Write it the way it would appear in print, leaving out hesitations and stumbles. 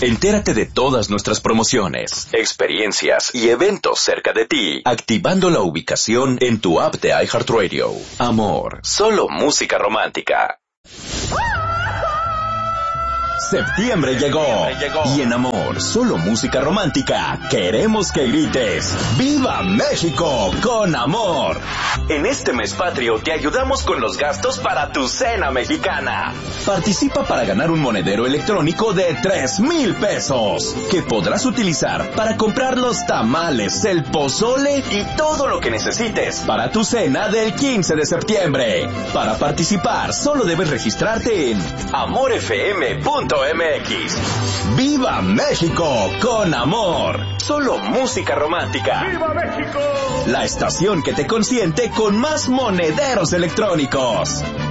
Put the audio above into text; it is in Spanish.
Entérate de todas nuestras promociones, experiencias y eventos cerca de ti, activando la ubicación en tu app de iHeartRadio. Amor, solo música romántica. Septiembre llegó. Y en Amor, solo música romántica, queremos que grites ¡Viva México con Amor! En este mes patrio te ayudamos con los gastos para tu cena mexicana. Participa para ganar un monedero electrónico de 3,000 pesos, que podrás utilizar para comprar los tamales, el pozole y todo lo que necesites para tu cena del 15 de septiembre. Para participar, solo debes registrarte en amorfm.mx. ¡Viva México con Amor! Solo música romántica. ¡Viva México! La estación que te consiente con más monederos electrónicos.